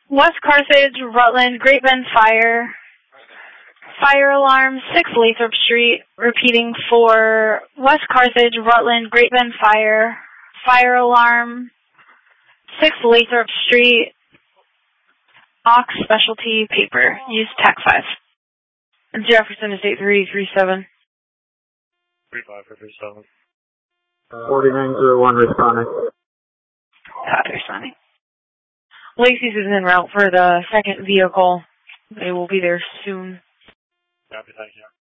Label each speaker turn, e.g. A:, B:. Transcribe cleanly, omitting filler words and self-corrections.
A: West Carthage, Rutland, Great Bend Fire. Fire alarm, 6 Lathrop Street. Repeating for West Carthage, Rutland, Great Bend Fire. Fire alarm, 6 Lathrop Street. Ox Specialty Paper. Use TAC 5.
B: Jefferson is 8337.
C: 3537.
D: 4901 responding.
A: Copy, responding.
B: Lacey's is en route for the second vehicle. They will be there soon.
C: Copy, thank you.